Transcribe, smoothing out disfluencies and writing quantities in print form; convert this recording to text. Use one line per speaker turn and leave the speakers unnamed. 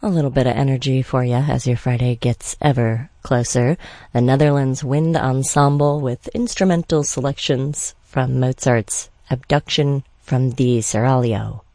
A little bit of energy for you as your Friday gets ever closer. The Netherlands Wind Ensemble with instrumental selections from Mozart's Abduction from the Seraglio.